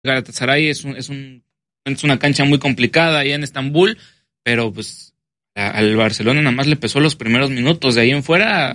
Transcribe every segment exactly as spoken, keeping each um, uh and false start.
Galatasaray es un, es un es una cancha muy complicada allá en Estambul, pero pues a, al Barcelona nada más le pesó los primeros minutos, de ahí en fuera a,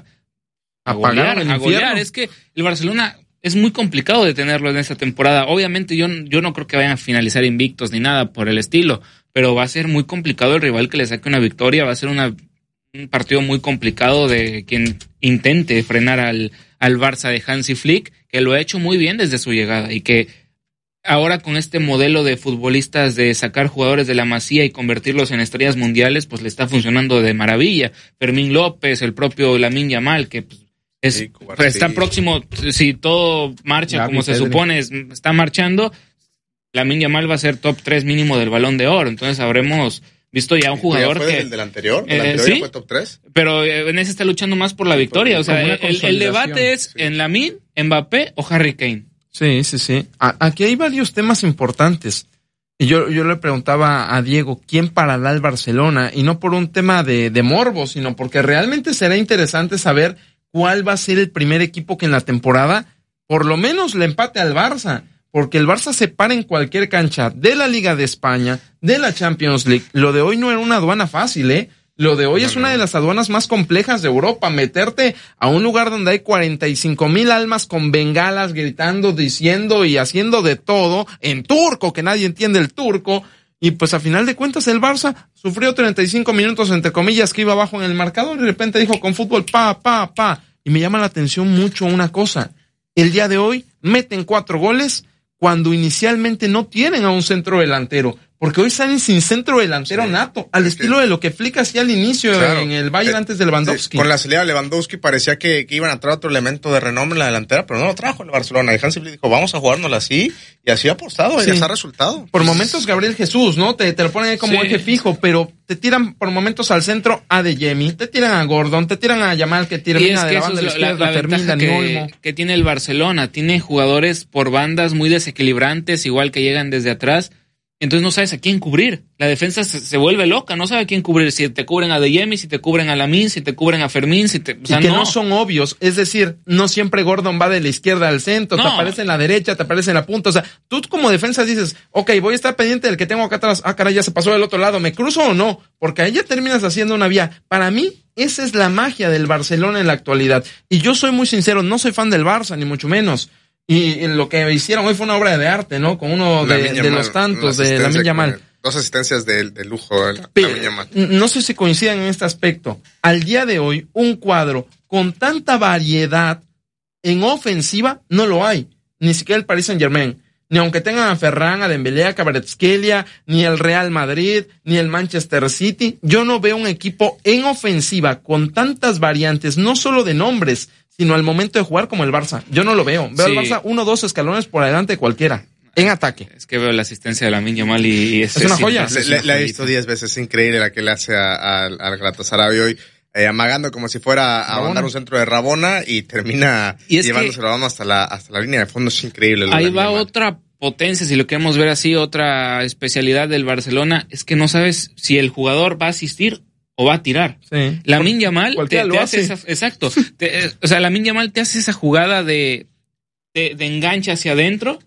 a golear, a golear. Es que el Barcelona es muy complicado de tenerlo en esta temporada. Obviamente yo, yo no creo que vayan a finalizar invictos ni nada por el estilo, pero va a ser muy complicado el rival que le saque una victoria, va a ser una, un partido muy complicado de quien intente frenar al, al Barça de Hansi Flick, que lo ha hecho muy bien desde su llegada y que ahora con este modelo de futbolistas de sacar jugadores de la Masía y convertirlos en estrellas mundiales, pues le está funcionando de maravilla. Fermín López, el propio Lamine Yamal, que pues, es, sí, pues está próximo, si todo marcha Gaby, como se Pedri. supone, es, está marchando, Lamine Yamal va a ser top tres mínimo del Balón de Oro, entonces habremos visto ya un jugador ¿Ya fue que... el del anterior? ¿El eh, anterior ¿sí? ya fue top tres? Pero en ese está luchando más por la victoria, o sea, el, el debate es sí. en Lamine, Mbappé o Harry Kane. Sí, sí, sí. Aquí hay varios temas importantes. Y yo, yo le preguntaba a Diego, ¿quién parará al Barcelona? Y no por un tema de, de morbo, sino porque realmente será interesante saber cuál va a ser el primer equipo que en la temporada por lo menos le empate al Barça. Porque el Barça se para en cualquier cancha de la Liga de España, de la Champions League. Lo de hoy no era una aduana fácil, ¿eh? Lo de hoy no, es una no. de las aduanas más complejas de Europa. Meterte a un lugar donde hay cuarenta y cinco mil almas con bengalas gritando, diciendo y haciendo de todo en turco, que nadie entiende el turco. Y pues a final de cuentas el Barça sufrió treinta y cinco minutos, entre comillas, que iba abajo en el marcador y de repente dijo con fútbol, pa, pa, pa. Y me llama la atención mucho una cosa. El día de hoy meten cuatro goles cuando inicialmente no tienen a un centro delantero. Porque hoy salen sin centro delantero sí, nato, al estilo que, de lo que Flick hacía al inicio claro, en el Bayern eh, antes de Lewandowski. Con la salida de Lewandowski parecía que, que iban a traer otro elemento de renombre en la delantera, pero no lo trajo el Barcelona. Y Hansi Flick dijo, vamos a jugárnosla así, y así ha apostado, sí. y les ha resultado. Por momentos Gabriel Jesús, ¿no? Te, te lo ponen ahí como sí. eje fijo, pero te tiran por momentos al centro a Adeyemi, te tiran a Gordon, te tiran a Yamal, que tira es de que la banda de la izquierda, la, la Fermín, Dani Olmo. Que, que tiene el Barcelona, tiene jugadores por bandas muy desequilibrantes, igual que llegan desde atrás. Entonces no sabes a quién cubrir. La defensa se, se vuelve loca, no sabe a quién cubrir. Si te cubren a Adeyemi, si te cubren a Lamine, si te cubren a Fermín, si te... O sea, y que no. no son obvios. Es decir, no siempre Gordon va de la izquierda al centro, no. te aparece en la derecha, te aparece en la punta. O sea, tú como defensa dices, ok, voy a estar pendiente del que tengo acá atrás. Ah, caray, ya se pasó del otro lado. ¿Me cruzo o no? Porque ahí ya terminas haciendo una vía. Para mí, esa es la magia del Barcelona en la actualidad. Y yo soy muy sincero, no soy fan del Barça, ni mucho menos. Y lo que hicieron hoy fue una obra de arte, ¿no? Con uno de, de los tantos de Lamine Yamal. Dos asistencias de, de lujo de Lamine Yamal. No sé si coincidan en este aspecto. Al día de hoy, un cuadro con tanta variedad en ofensiva no lo hay. Ni siquiera el Paris Saint-Germain. Ni aunque tengan a Ferran, a Dembélé, a Kvaratskhelia, ni el Real Madrid, ni el Manchester City. Yo no veo un equipo en ofensiva con tantas variantes, no solo de nombres, sino al momento de jugar como el Barça. Yo no lo veo. Veo sí. al Barça uno o dos escalones por adelante de cualquiera. En ataque. Es que veo la asistencia de Lamine Yamal y, y es, es una joya. La he visto diez veces. Es increíble la que le hace al Galatasaray hoy. Eh, amagando como si fuera a Rabona. mandar un centro de Rabona y termina y llevándose la mano hasta la, hasta la línea de fondo. Es increíble. Ahí va Yamal. Otra potencia, si lo queremos ver así, otra especialidad del Barcelona, es que no sabes si el jugador va a asistir o va a tirar. Sí. Lamine Yamal te, te hace esa, exacto, te, o sea, Lamine Yamal te hace esa jugada de, de, de enganche hacia adentro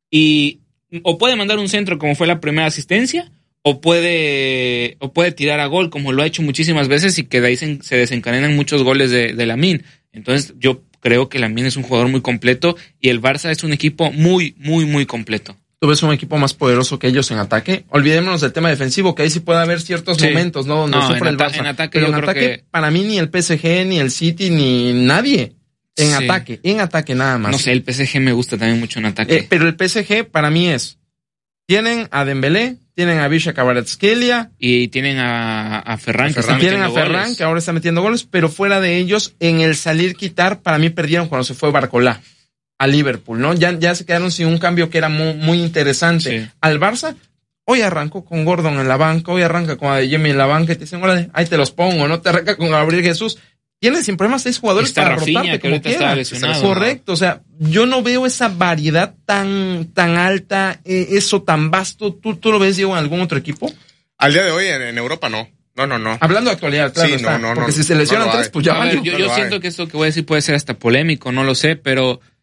y o puede mandar un centro como fue la primera asistencia o puede o puede tirar a gol como lo ha hecho muchísimas veces y que de ahí se, se desencadenan muchos goles de, de Lamine. Entonces yo creo que Lamine es un jugador muy completo y el Barça es un equipo muy, muy, muy completo. ¿Tú ves un equipo más poderoso que ellos en ataque? Olvidémonos del tema defensivo, que ahí sí puede haber ciertos sí. momentos, ¿no? Donde no, sufre el Barça. En ataque, pero yo en creo ataque, que... para mí ni el P S G, ni el City, ni nadie. En sí. ataque, en ataque nada más. No sé, el P S G me gusta también mucho en ataque. Eh, pero el P S G para mí es, tienen a Dembélé, tienen a Visca Kvaratskhelia. Y tienen a, a Ferran, a que Ferran, está tienen a Ferran, goles. que ahora está metiendo goles, pero fuera de ellos, en el salir quitar, para mí perdieron cuando se fue Barcolá a Liverpool, ¿no? Ya, ya se quedaron sin un cambio que era muy, muy interesante. Sí. Al Barça, hoy arrancó con Gordon en la banca, hoy arranca con Adeyemi en la banca, y te dicen, órale, ahí te los pongo, no te arranca con Gabriel Jesús. Tienes sin problemas seis jugadores está para Rafinha, rotarte que como quieras. Correcto, o sea, yo no veo esa variedad tan, tan alta, eh, eso tan vasto. ¿Tú, ¿Tú lo ves, Diego, en algún otro equipo? Al día de hoy, en, en Europa, no. No, no, no. Hablando de actualidad, claro, sí, está. No, no, porque no, si se lesionan no tres, pues ya a ver, yo, yo siento que esto que voy a decir puede ser hasta polémico, no lo sé, pero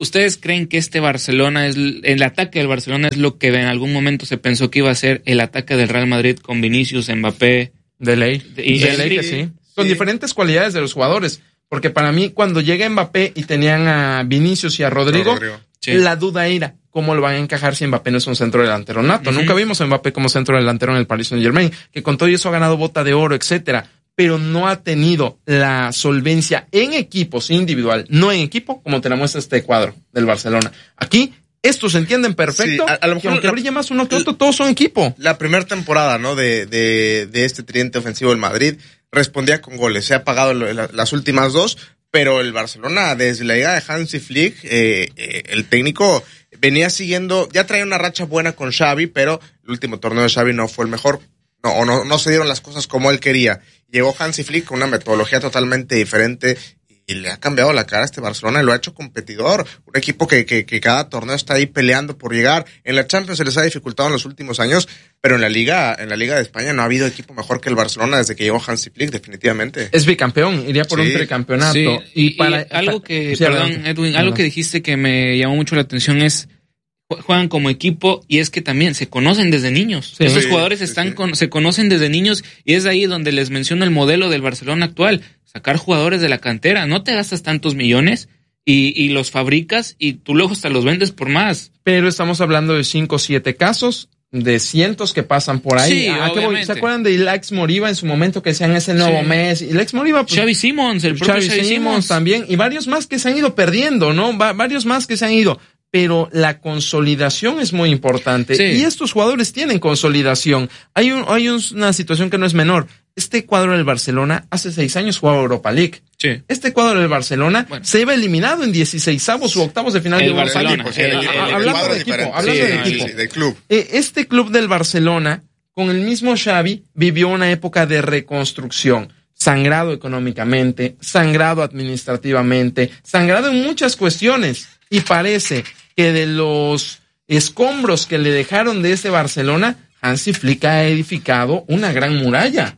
¿Ustedes creen que este Barcelona, es el ataque del Barcelona es lo que en algún momento se pensó que iba a ser el ataque del Real Madrid con Vinicius, Mbappé? De ley. Y de ley que sí. Con sí. diferentes cualidades de los jugadores. Porque para mí, cuando llega Mbappé y tenían a Vinicius y a Rodrigo, Rodrigo. Sí. la duda era cómo lo van a encajar si Mbappé no es un centro delantero nato. Uh-huh. Nunca vimos a Mbappé como centro delantero en el Paris Saint-Germain, que con todo eso ha ganado bota de oro, etcétera. Pero no ha tenido la solvencia en equipos individual, no en equipo, como te la muestra este cuadro del Barcelona. Aquí, estos se entienden perfecto, sí, a, a lo mejor que aunque la, brille más uno que otro, todos son equipo. La primera temporada, ¿no? De, de, de este tridente ofensivo del Madrid respondía con goles. Se ha pagado la, las últimas dos, pero el Barcelona, desde la llegada de Hansi Flick, eh, eh, el técnico venía siguiendo, ya traía una racha buena con Xavi, pero el último torneo de Xavi no fue el mejor. No, o no, no se dieron las cosas como él quería. Llegó Hansi Flick con una metodología totalmente diferente y le ha cambiado la cara a este Barcelona y lo ha hecho competidor. Un equipo que, que, que cada torneo está ahí peleando por llegar. En la Champions se les ha dificultado en los últimos años, pero en la Liga, en la Liga de España no ha habido equipo mejor que el Barcelona desde que llegó Hansi Flick, definitivamente. Es bicampeón, iría por sí. un tricampeonato. Sí. Y, y, para, y algo que, sí, perdón, adelante. Edwin, algo que dijiste que me llamó mucho la atención es juegan como equipo y es que también se conocen desde niños. Sí, Esos jugadores sí, están sí. Con, se conocen desde niños y es ahí donde les menciono el modelo del Barcelona actual. Sacar jugadores de la cantera. No te gastas tantos millones y, y los fabricas y tú luego hasta los vendes por más. Pero estamos hablando de cinco o siete casos de cientos que pasan por ahí. Sí, ah, obviamente. ¿Se acuerdan de Ilaix Moriba en su momento que decían ese nuevo sí. mes? Ilaix Moriba, pues, Xavi Simons, el propio Xavi, Xavi Simons también y varios más que se han ido perdiendo, ¿no? Va, varios más que se han ido. Pero la consolidación es muy importante. Sí. Y estos jugadores tienen consolidación. Hay un, hay un, una situación que no es menor. Este cuadro del Barcelona hace seis años jugaba Europa League. Sí. Este cuadro del Barcelona bueno. se iba eliminado en dieciseisavos u octavos de final el de Europa League. Sí, el, el, el, hablando de equipo, hablando sí, de equipo. Sí, del club. Este club del Barcelona, con el mismo Xavi, vivió una época de reconstrucción. Sangrado económicamente, sangrado administrativamente, sangrado en muchas cuestiones. Y parece que de los escombros que le dejaron de ese Barcelona, Hansi Flick ha edificado una gran muralla.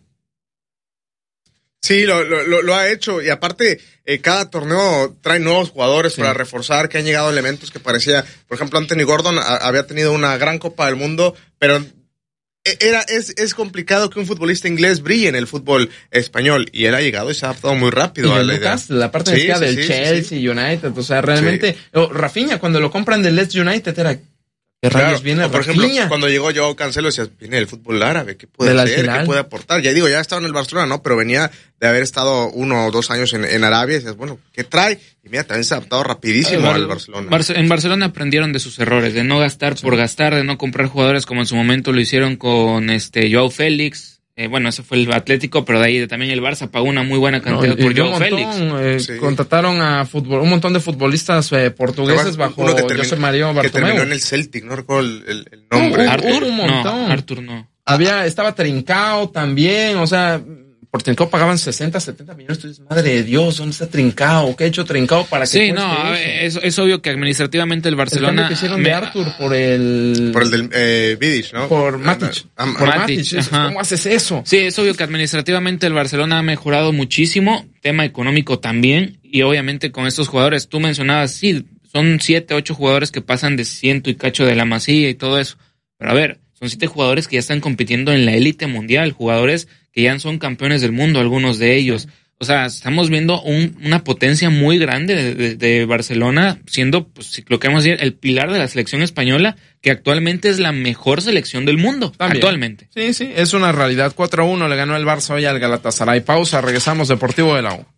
Sí, lo, lo, lo ha hecho y aparte eh, cada torneo trae nuevos jugadores sí. para reforzar, que han llegado elementos que parecía, por ejemplo, Anthony Gordon a, había tenido una gran Copa del Mundo, pero era es es complicado que un futbolista inglés brille en el fútbol español y él ha llegado y se ha adaptado muy rápido y a la idea. La parte sí, sí, del sí, Chelsea, sí, sí. United, o sea, realmente sí. oh, Rafinha cuando lo compran del Leeds United era ¿qué rayos claro. viene? O por Rafinha? ejemplo, cuando llegó Joao Cancelo decías, viene del fútbol árabe, ¿qué puede hacer? ¿Qué puede aportar? Ya digo, ya estaba en el Barcelona, ¿no? Pero venía de haber estado uno o dos años en, en Arabia y decías, bueno, ¿qué trae? Y mira, también se ha adaptado rapidísimo Bar- al Barcelona. Barce- en Barcelona aprendieron de sus errores, de no gastar sí. por gastar, de no comprar jugadores como en su momento lo hicieron con este Joao Félix. Eh, bueno, ese fue el Atlético, pero de ahí también el Barça pagó una muy buena cantidad no, por Joao Félix. Eh, sí. Contrataron a fútbol, un montón de futbolistas eh, portugueses bajo José María Bartomeu. Que terminó en el Celtic, no recuerdo el, el, el nombre. Uh, Artur, un montón. No, Artur no. Había, estaba Trincao también, o sea, por Trincao pagaban sesenta, setenta millones. Tú dices, madre de Dios, ¿dónde está Trincao? ¿Qué ha hecho Trincao para que sí, no, es, es obvio que administrativamente el Barcelona... El que hicieron me... de Artur por el... Por el del eh, Vidic, ¿no? Por Matic. Ah, no. Por Matic. Matic. ¿Cómo haces eso? Sí, es obvio que administrativamente el Barcelona ha mejorado muchísimo, tema económico también, y obviamente con estos jugadores, tú mencionabas, sí, son siete, ocho jugadores que pasan de ciento y cacho de la Masía y todo eso. Pero a ver, son siete jugadores que ya están compitiendo en la élite mundial, jugadores que ya son campeones del mundo, algunos de ellos. O sea, estamos viendo un, una potencia muy grande de, de, de Barcelona, siendo, pues, lo que vamos a decir, el pilar de la selección española, que actualmente es la mejor selección del mundo. También. Actualmente. Sí, sí, es una realidad. cuatro a uno le ganó el Barça hoy al Galatasaray. Pausa, regresamos, Deportivo de la U.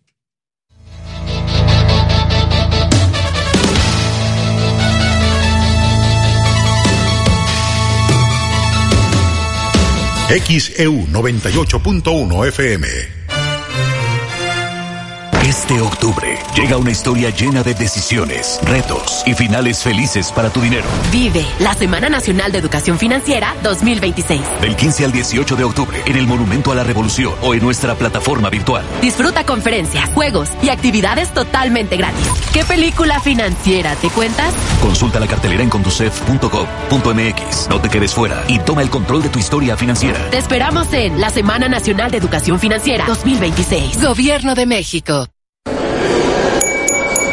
X E U noventa y ocho punto uno F M. Este octubre llega una historia llena de decisiones, retos y finales felices para tu dinero. Vive la Semana Nacional de Educación Financiera dos mil veintiséis. Del quince al dieciocho de octubre en el Monumento a la Revolución o en nuestra plataforma virtual. Disfruta conferencias, juegos y actividades totalmente gratis. ¿Qué película financiera te cuentas? Consulta la cartelera en conducef punto gov punto m x. No te quedes fuera y toma el control de tu historia financiera. Te esperamos en la Semana Nacional de Educación Financiera dos mil veintiséis. Gobierno de México.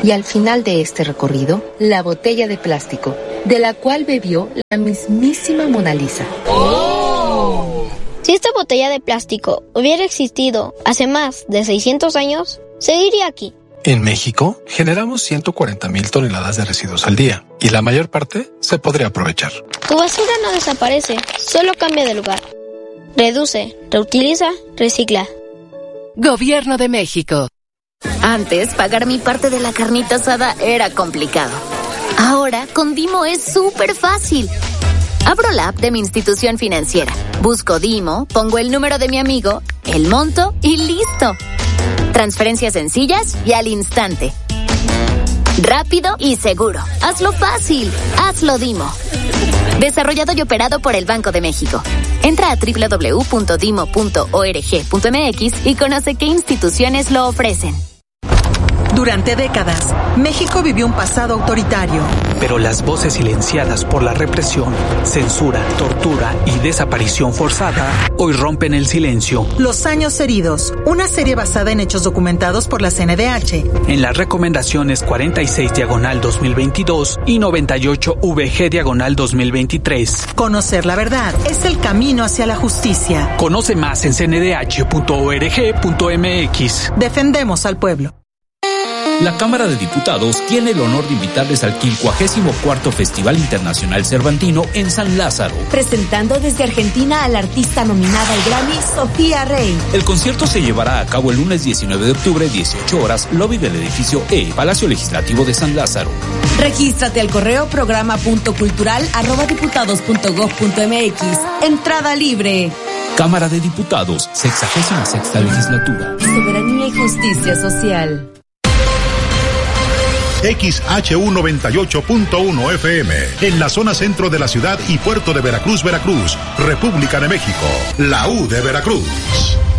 Y al final de este recorrido, la botella de plástico, de la cual bebió la mismísima Mona Lisa. ¡Oh! Si esta botella de plástico hubiera existido hace más de seiscientos años, seguiría aquí. En México, generamos ciento cuarenta mil toneladas de residuos al día, y la mayor parte se podría aprovechar. Tu basura no desaparece, solo cambia de lugar. Reduce, reutiliza, recicla. Gobierno de México. Antes, pagar mi parte de la carnita asada era complicado. Ahora, con Dimo es súper fácil. Abro la app de mi institución financiera, busco Dimo, pongo el número de mi amigo, el monto y listo. Transferencias sencillas y al instante. Rápido y seguro. Hazlo fácil. Hazlo Dimo. Desarrollado y operado por el Banco de México. Entra a doble u doble u doble u punto dimo punto org punto m x y conoce qué instituciones lo ofrecen. Durante décadas, México vivió un pasado autoritario. Pero las voces silenciadas por la represión, censura, tortura y desaparición forzada hoy rompen el silencio. Los años heridos, una serie basada en hechos documentados por la C N D H. En las recomendaciones cuarenta y seis diagonal dos mil veintidós y noventa y ocho V G diagonal dos mil veintitrés. Conocer la verdad es el camino hacia la justicia. Conoce más en c n d h punto org punto m x. Defendemos al pueblo. La Cámara de Diputados tiene el honor de invitarles al quincuagésimo cuarto Festival Internacional Cervantino en San Lázaro. Presentando desde Argentina a la artista nominada al Grammy, Sofía Rey. El concierto se llevará a cabo el lunes diecinueve de octubre, dieciocho horas, lobby del edificio E, Palacio Legislativo de San Lázaro. Regístrate al correo programa punto cultural arroba diputados punto gob punto m x. Entrada libre. Cámara de Diputados, sexagésima sexta legislatura. Soberanía y justicia social. X H U noventa y ocho punto uno F M, en la zona centro de la ciudad y puerto de Veracruz, Veracruz, República de México, la U de Veracruz.